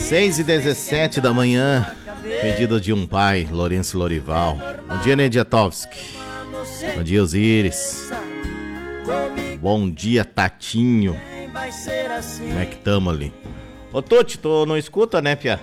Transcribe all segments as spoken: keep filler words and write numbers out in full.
seis e dezessete da manhã, pedido de um pai, Lourenço Lorival. Bom dia, Nediatovski. Bom dia, Osíris. Bom dia, Tatinho. Como é que tamo ali? Ô, Tuti, tu não escuta, né, Pia?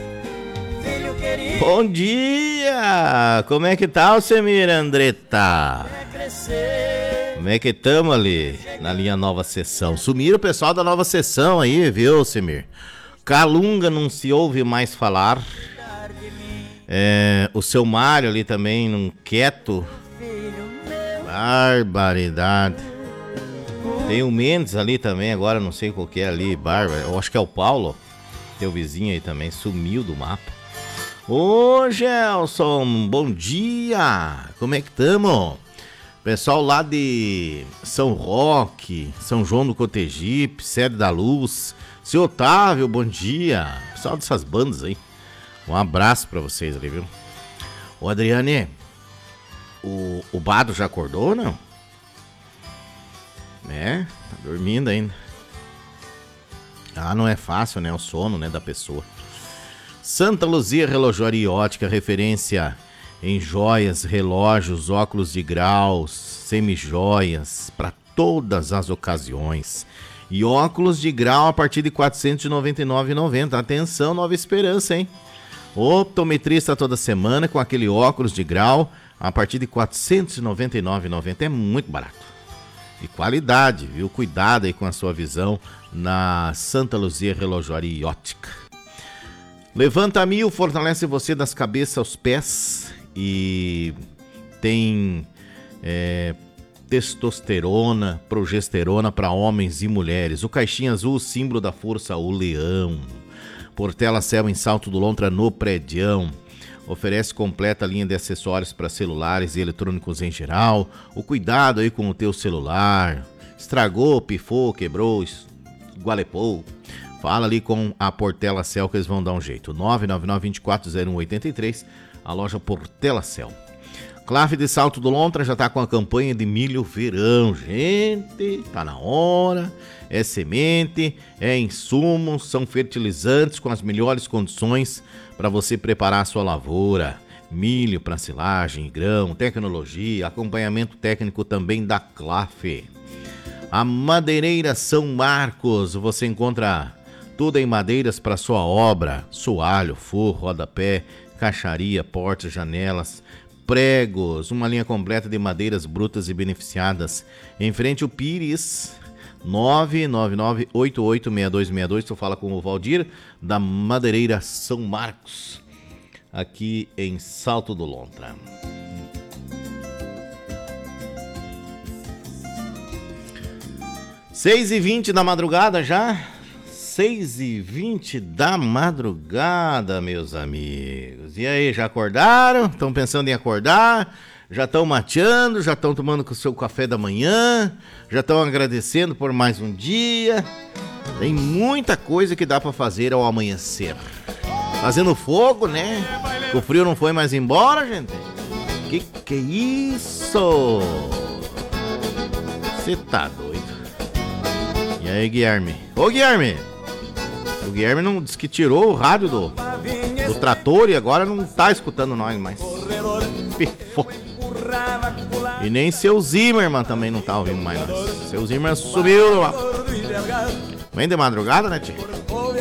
Bom dia! Como é que tá, o Semir Andretta? Como é que tamo ali na linha Nova Sessão? Sumiram o pessoal da Nova Sessão aí, viu, Semir? Calunga não se ouve mais falar. É, o seu Mário ali também, num quieto. Barbaridade. Tem o Mendes ali também, agora não sei qual que é ali, Bárbara. Eu acho que é o Paulo, teu vizinho aí também, sumiu do mapa. Ô, Gelson, bom dia! Como é que tamo? Pessoal lá de São Roque, São João do Cotegipe, Sede da Luz, seu Otávio, bom dia! Pessoal dessas bandas aí, um abraço pra vocês ali, viu? Ô, Adriane, o, o Bado já acordou ou não? É, tá dormindo ainda. Ah, não é fácil, né? O sono, né, da pessoa. Santa Luzia Relojoaria e Ótica, referência em joias, relógios, óculos de graus, semijoias, para todas as ocasiões. E óculos de grau a partir de quatrocentos e noventa e nove reais e noventa centavos. Atenção, Nova Esperança, hein? Optometrista toda semana com aquele óculos de grau a partir de quatrocentos e noventa e nove reais e noventa centavos. É muito barato. E qualidade, viu? Cuidado aí com a sua visão na Santa Luzia Relojoaria e Ótica. Levanta Mil fortalece você das cabeças aos pés e tem é, testosterona, progesterona para homens e mulheres. O Caixinha Azul, símbolo da força, o leão. Portela Cell em Salto do Lontra no Predião. Oferece completa linha de acessórios para celulares e eletrônicos em geral. O cuidado aí com o teu celular. Estragou, pifou, quebrou, gualepou. Fala ali com a Portela Cell que eles vão dar um jeito. nove nove nove, dois quatro zero um oito três, a loja Portela Cell. Clave de Salto do Lontra já tá com a campanha de milho verão. Gente, tá na hora. É semente, é insumos, são fertilizantes com as melhores condições para você preparar a sua lavoura. Milho para silagem, grão, tecnologia, acompanhamento técnico também da Clafe. A Madeireira São Marcos, você encontra tudo em madeiras para sua obra. Soalho, forro, rodapé, caixaria, portas, janelas, pregos, uma linha completa de madeiras brutas e beneficiadas. Em frente ao Pires, nove nove nove, oito oito seis dois seis dois. Tu fala com o Valdir da Madeireira São Marcos, aqui em Salto do Lontra. seis e vinte da madrugada já. seis e vinte da madrugada, meus amigos. E aí, já acordaram? Estão pensando em acordar? Já estão mateando? Já estão tomando o seu café da manhã? Já estão agradecendo por mais um dia? Tem muita coisa que dá para fazer ao amanhecer. Fazendo fogo, né? O frio não foi mais embora, gente? Que que é isso? Você tá doido? E aí, Guilherme? Ô, Guilherme! O Guilherme não disse que tirou o rádio do, do trator e agora não tá escutando nós mais. Pifou. E nem seu Zimmermann também não tá ouvindo mais nós. Seu Zimmermann subiu lá. Vem de madrugada, né, tia?